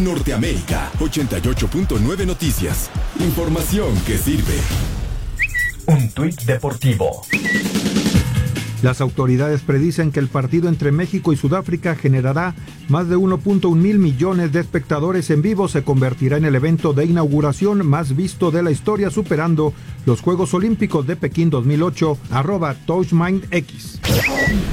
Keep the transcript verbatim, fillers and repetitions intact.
En Norteamérica, ochenta y ocho punto nueve Noticias. Información que sirve. Un tuit deportivo. Las autoridades predicen que el partido entre México y Sudáfrica generará más de uno punto uno mil millones de espectadores en vivo. Se convertirá en el evento de inauguración más visto de la historia, superando los Juegos Olímpicos de Pekín dos mil ocho. Arroba TouchMindX.